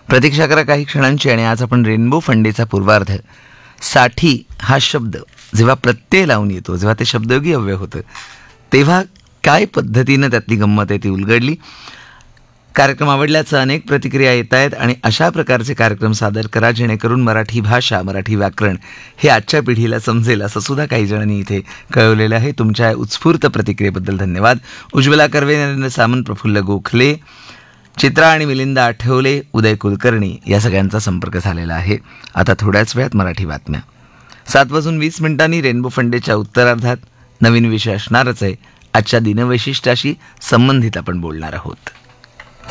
प्रतीक्षा करा काही क्षणांची. आणि आज आपण रेनबो फंडेचा पूर्वार्ध साठी हा शब्द जेव्हा प्रत्यय लावून येतो, जेव्हा ते शब्दयोगी अव्यय होतं, तेव्हा काय पद्धतीनं त्यातली गंमत आहे ती उलगडली. कार्यक्रम आवडल्याचं अनेक प्रतिक्रिया येत आहेत आणि अशा प्रकारचे कार्यक्रम सादर करा जेणेकरून मराठी भाषा, मराठी व्याकरण हे आजच्या पिढीला समजेल, असं सुद्धा काही जणांनी इथे कळवलेलं आहे. तुमच्या उत्स्फूर्त प्रतिक्रियेबद्दल धन्यवाद. उज्ज्वला कर्वे, नरेंद्र सामंत, प्रफुल्ल गोखले, चित्रा आणि मिलिंद आठवले, उदय कुलकर्णी या सगळ्यांचा संपर्क झालेला आहे. आता थोड्याच वेळात मराठी बातम्या. 7:20 रेनबो फंडेच्या उत्तरार्धात नवीन विषय असणारच आहे. आजच्या दिनवैशिष्ट्याशी संबंधित आपण बोलणार आहोत.